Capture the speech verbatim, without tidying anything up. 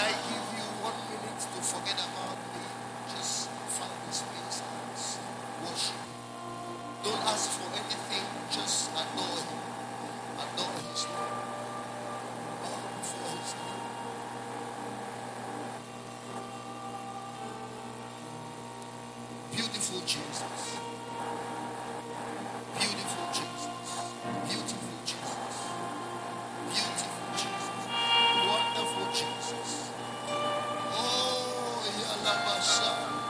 I give you one minute to forget about me? Just find this place and worship. Don't ask for anything, just adore him. Adore his name. Bow before his name. Beautiful Jesus.